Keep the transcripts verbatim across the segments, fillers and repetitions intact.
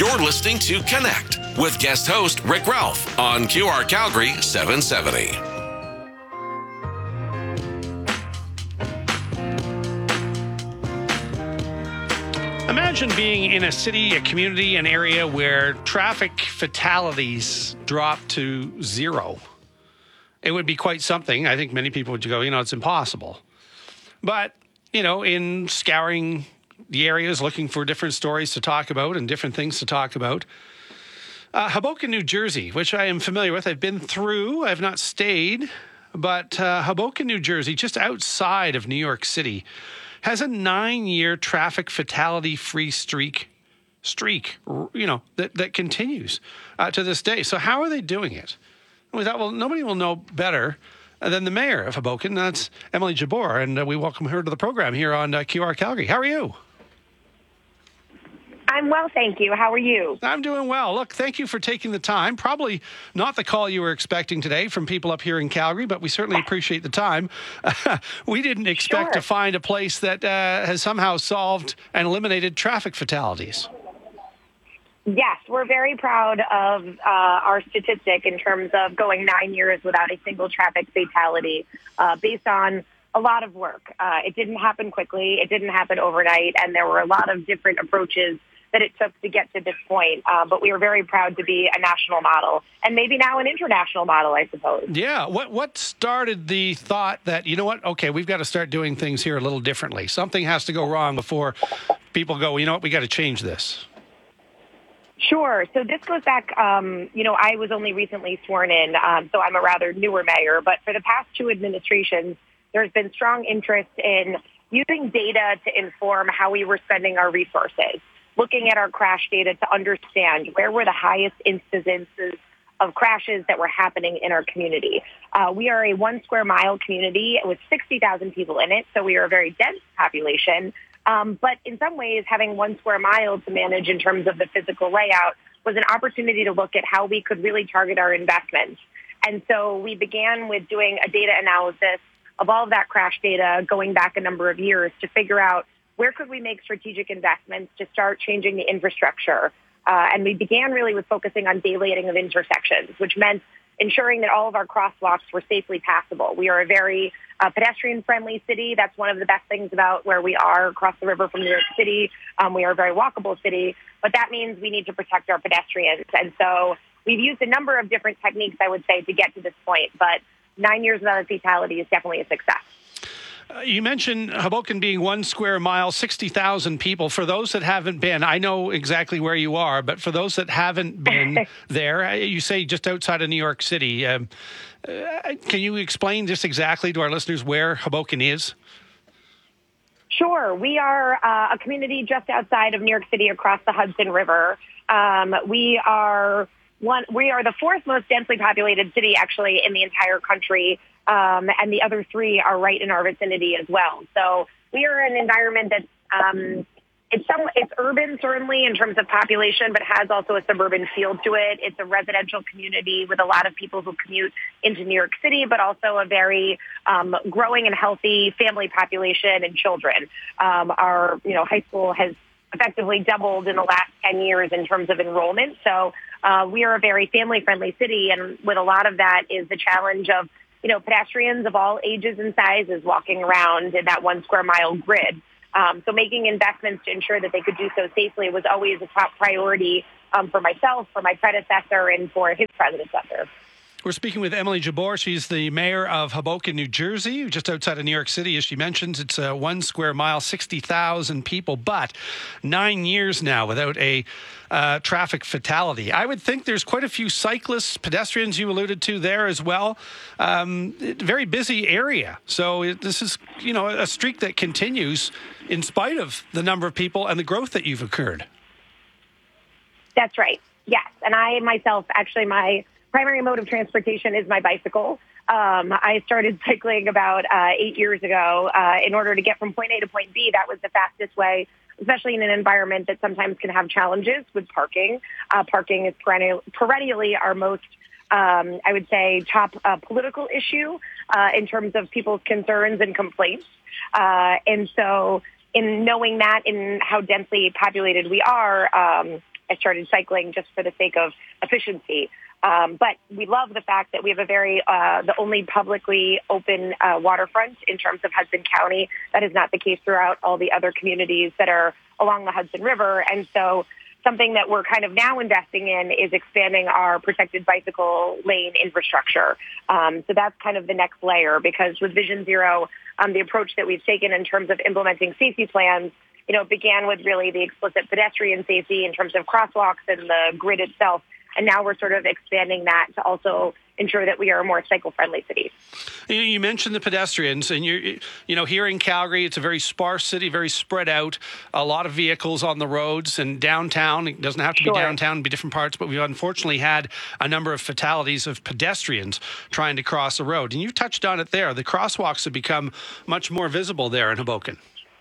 You're listening to Connect with guest host Rick Ralph on Q R Calgary seven seventy. Imagine being in a city, a community, an area where traffic fatalities drop to zero. It would be quite something. I think many people would go, you know, it's impossible. But, you know, in scouring the areas, looking for different stories to talk about and different things to talk about, uh, Hoboken, New Jersey, which I am familiar with. I've been through. I've not stayed. But uh, Hoboken, New Jersey, just outside of New York City, has a nine-year traffic fatality-free streak, streak, you know, that, that continues uh, to this day. So how are they doing it? And we thought, well, nobody will know better than the mayor of Hoboken. That's Emily Jabbour, and uh, we welcome her to the program here on uh, Q R Calgary. How are you? I'm well, thank you. How are you? I'm doing well. Look, thank you for taking the time. Probably not the call you were expecting today from people up here in Calgary, but we certainly appreciate the time. We didn't expect Sure. to find a place that uh, has somehow solved and eliminated traffic fatalities. Yes, we're very proud of uh, our statistic in terms of going nine years without a single traffic fatality uh, based on a lot of work. Uh, it didn't happen quickly. It didn't happen overnight, and there were a lot of different approaches that it took to get to this point. Uh, but we are very proud to be a national model and maybe now an international model, I suppose. Yeah. What what started the thought that, you know what, okay, we've got to start doing things here a little differently. Something has to go wrong before people go, you know what, we got to change this. Sure. So this goes back, um, you know, I was only recently sworn in, um, so I'm a rather newer mayor. But for the past two administrations, there's been strong interest in using data to inform how we were spending our resources, looking at our crash data to understand where were the highest incidences of crashes that were happening in our community. Uh, we are a one square mile community with sixty thousand people in it, so we are a very dense population. Um, but in some ways, having one square mile to manage in terms of the physical layout was an opportunity to look at how we could really target our investments. And so we began with doing a data analysis of all of that crash data going back a number of years to figure out where could we make strategic investments to start changing the infrastructure. Uh, and we began really with focusing on daylighting of intersections, which meant ensuring that all of our crosswalks were safely passable. We are a very uh, pedestrian-friendly city. That's one of the best things about where we are across the river from New York City. Um, we are a very walkable city, but that means we need to protect our pedestrians. And so we've used a number of different techniques, I would say, to get to this point. But nine years without a fatality is definitely a success. Uh, you mentioned Hoboken being one square mile, sixty thousand people. For those that haven't been, I know exactly where you are, but for those that haven't been there, you say just outside of New York City. Um, uh, can you explain just exactly to our listeners where Hoboken is? Sure. We are uh, a community just outside of New York City across the Hudson River. Um, we are one. We are the fourth most densely populated city, actually, in the entire country. Um, and the other three are right in our vicinity as well. So we are an environment that um, it's some it's urban certainly in terms of population, but has also a suburban feel to it. It's a residential community with a lot of people who commute into New York City, but also a very um, growing and healthy family population and children. Um, our you know high school has effectively doubled in the last ten years in terms of enrollment. So uh, we are a very family-friendly city, and with a lot of that is the challenge of you know, pedestrians of all ages and sizes walking around in that one square mile grid. Um, so making investments to ensure that they could do so safely was always a top priority um, for myself, for my predecessor, and for his predecessor. We're speaking with Emily Jabbour. She's the mayor of Hoboken, New Jersey, just outside of New York City. As she mentions, it's a one square mile, sixty thousand people, but nine years now without a uh, traffic fatality. I would think there's quite a few cyclists, pedestrians you alluded to there as well. Um, very busy area. So it, this is, you know, a streak that continues in spite of the number of people and the growth that you've occurred. That's right. Yes. And I myself, actually, my primary mode of transportation is my bicycle. Um, I started cycling about uh, eight years ago. Uh, in order to get from point A to point B, that was the fastest way, especially in an environment that sometimes can have challenges with parking. Uh, parking is perennial, perennially our most, um, I would say, top uh, political issue uh, in terms of people's concerns and complaints. Uh, and so in knowing that, in how densely populated we are, um, I started cycling just for the sake of efficiency. Um, but we love the fact that we have a very, uh, the only publicly open uh, waterfront in terms of Hudson County. That is not the case throughout all the other communities that are along the Hudson River. And so something that we're kind of now investing in is expanding our protected bicycle lane infrastructure. Um, so that's kind of the next layer, because with Vision Zero, um, the approach that we've taken in terms of implementing safety plans, you know, began with really the explicit pedestrian safety in terms of crosswalks and the grid itself. And now we're sort of expanding that to also ensure that we are a more cycle-friendly city. You mentioned the pedestrians, and you you know, here in Calgary, it's a very sparse city, very spread out, a lot of vehicles on the roads, and downtown, it doesn't have to Sure. be downtown, it can be different parts, but we've unfortunately had a number of fatalities of pedestrians trying to cross the road. And you touched on it there. The crosswalks have become much more visible there in Hoboken.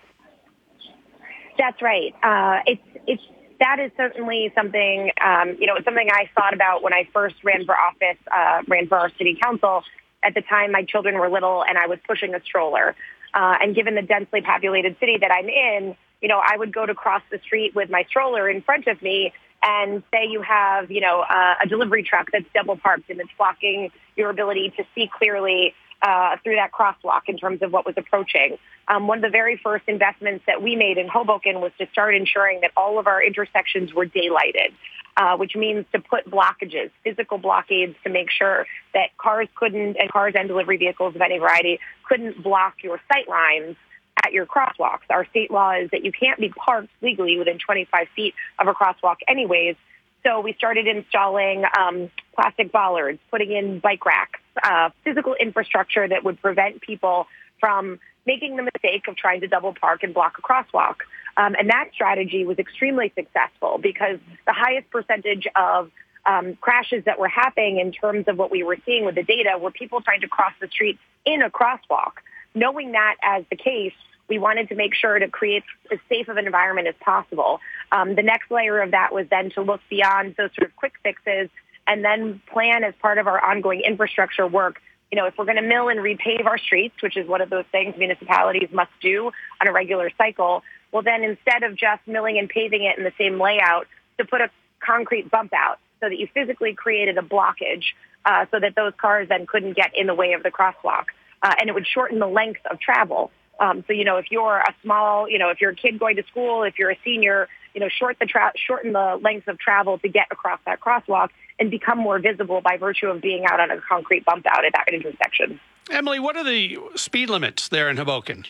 That's right. Uh, it's it's that is certainly something, um, you know, it's something I thought about when I first ran for office, uh, ran for our city council. At the time, my children were little and I was pushing a stroller. Uh, and given the densely populated city that I'm in, you know, I would go to cross the street with my stroller in front of me, and say you have, you know, uh, a delivery truck that's double parked and it's blocking your ability to see clearly uh, through that crosswalk in terms of what was approaching. Um, one of the very first investments that we made in Hoboken was to start ensuring that all of our intersections were daylighted, uh, which means to put blockages, physical blockades, to make sure that cars couldn't, and cars and delivery vehicles of any variety, couldn't block your sight lines at your crosswalks. Our state law is that you can't be parked legally within twenty-five feet of a crosswalk anyways. So we started installing um, plastic bollards, putting in bike racks, uh, physical infrastructure that would prevent people from making the mistake of trying to double park and block a crosswalk. Um, and that strategy was extremely successful, because the highest percentage of um, crashes that were happening in terms of what we were seeing with the data were people trying to cross the street in a crosswalk. Knowing that as the case, we wanted to make sure to create as safe of an environment as possible. Um, the next layer of that was then to look beyond those sort of quick fixes and then plan as part of our ongoing infrastructure work. You know, if we're going to mill and repave our streets, which is one of those things municipalities must do on a regular cycle, well, then instead of just milling and paving it in the same layout, to put a concrete bump out so that you physically created a blockage uh, so that those cars then couldn't get in the way of the crosswalk. Uh, and it would shorten the length of travel. Um, so, you know, if you're a small, you know, if you're a kid going to school, if you're a senior, you know, short the tra- shorten the length of travel to get across that crosswalk and become more visible by virtue of being out on a concrete bump out at that intersection. Emily, what are the speed limits there in Hoboken?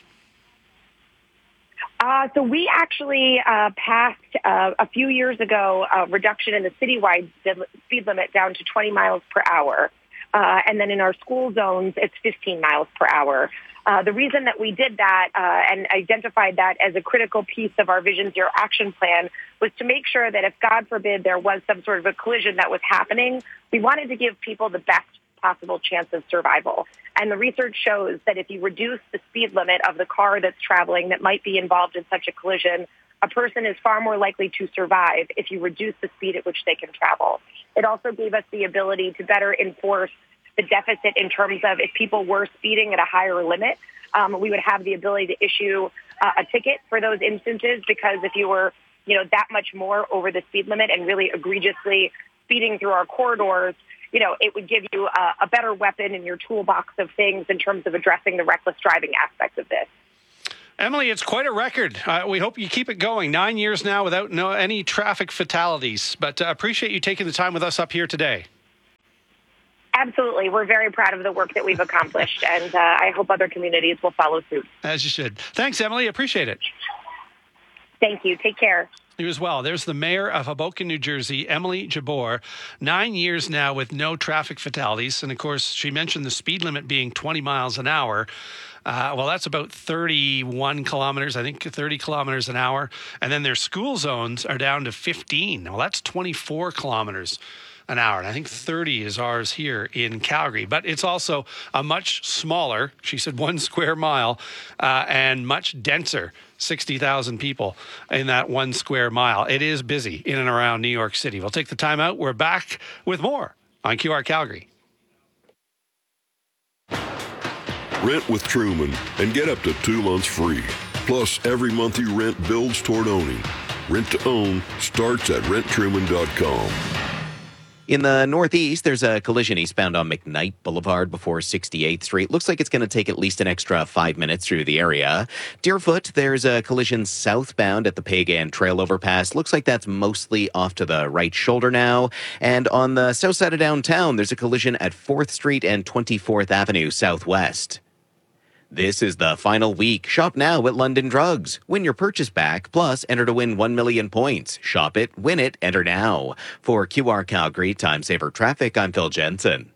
Uh, so we actually uh, passed uh, a few years ago a reduction in the citywide speed limit down to twenty miles per hour. Uh, and then in our school zones, it's fifteen miles per hour. Uh, the reason that we did that uh, and identified that as a critical piece of our Vision Zero action plan was to make sure that if, God forbid, there was some sort of a collision that was happening, we wanted to give people the best possible chance of survival. And the research shows that if you reduce the speed limit of the car that's traveling that might be involved in such a collision, a person is far more likely to survive if you reduce the speed at which they can travel. It also gave us the ability to better enforce the deficit in terms of if people were speeding at a higher limit, um, we would have the ability to issue uh, a ticket for those instances, because if you were, you know, that much more over the speed limit and really egregiously speeding through our corridors, you know, it would give you a, a better weapon in your toolbox of things in terms of addressing the reckless driving aspect of this. Emily, it's quite a record. Uh, we hope you keep it going. Nine years now without no any traffic fatalities. But uh, appreciate you taking the time with us up here today. Absolutely. We're very proud of the work that we've accomplished, and uh, I hope other communities will follow suit. As you should. Thanks, Emily. Appreciate it. Thank you. Take care. You as well. There's the mayor of Hoboken, New Jersey, Emily Jabbour. Nine years now with no traffic fatalities. And, of course, she mentioned the speed limit being twenty miles an hour. Uh, well, that's about thirty-one kilometers, I think thirty kilometers an hour. And then their school zones are down to fifteen. Well, that's twenty-four kilometers an hour. And I think thirty is ours here in Calgary. But it's also a much smaller, she said one square mile, uh, and much denser, sixty thousand people in that one square mile. It is busy in and around New York City. We'll take the time out. We're back with more on Q R Calgary. Rent with Truman and get up to two months free. Plus, every month you rent builds toward owning. Rent to own starts at rent truman dot com. In the Northeast, there's a collision eastbound on McKnight Boulevard before sixty-eighth Street. Looks like it's going to take at least an extra five minutes through the area. Deerfoot, there's a collision southbound at the Pagan Trail overpass. Looks like that's mostly off to the right shoulder now. And on the south side of downtown, there's a collision at fourth Street and twenty-fourth Avenue Southwest. This is the final week. Shop now at London Drugs. Win your purchase back, plus enter to win one million points. Shop it, win it, enter now. For Q R Calgary Time Saver Traffic, I'm Phil Jensen.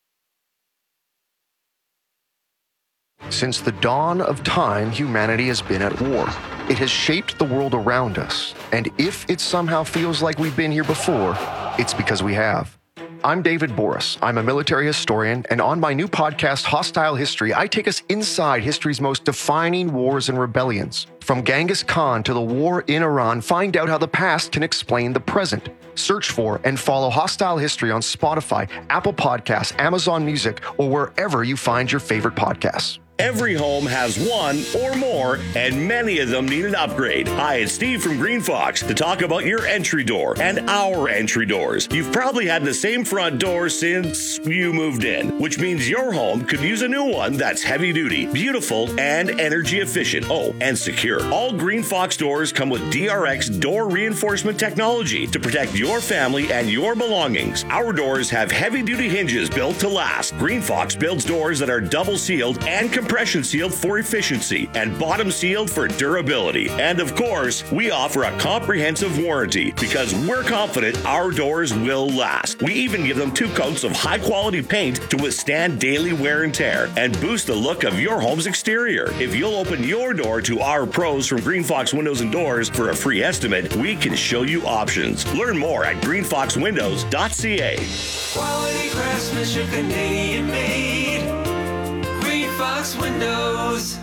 Since the dawn of time, humanity has been at war. It has shaped the world around us. And if it somehow feels like we've been here before, it's because we have. I'm David Boris. I'm a military historian, and on my new podcast, Hostile History, I take us inside history's most defining wars and rebellions. From Genghis Khan to the war in Iran, find out how the past can explain the present. Search for and follow Hostile History on Spotify, Apple Podcasts, Amazon Music, or wherever you find your favorite podcasts. Every home has one or more, and many of them need an upgrade. Hi, it's Steve from Green Fox to talk about your entry door and our entry doors. You've probably had the same front door since you moved in, which means your home could use a new one that's heavy duty, beautiful, and energy efficient. Oh, and secure. All Green Fox doors come with D R X door reinforcement technology to protect your family and your belongings. Our doors have heavy duty hinges built to last. Green Fox builds doors that are double sealed and compression sealed for efficiency and bottom sealed for durability. And of course, we offer a comprehensive warranty because we're confident our doors will last. We even give them two coats of high quality paint to withstand daily wear and tear and boost the look of your home's exterior. If you'll open your door to our pros from Green Fox Windows and Doors for a free estimate, we can show you options. Learn more at green fox windows dot c a. Quality craftsmanship, Canadian made. Green Fox Windows.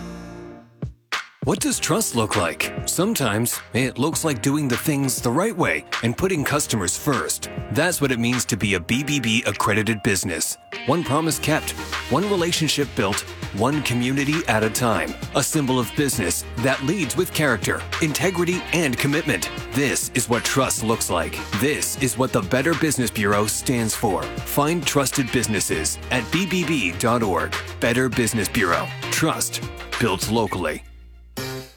What does trust look like? Sometimes it looks like doing the things the right way and putting customers first. That's what it means to be a B B B accredited business. One promise kept, one relationship built, one community at a time. A symbol of business that leads with character, integrity, and commitment. This is what trust looks like. This is what the Better Business Bureau stands for. Find trusted businesses at b b b dot org. Better Business Bureau. Trust built locally.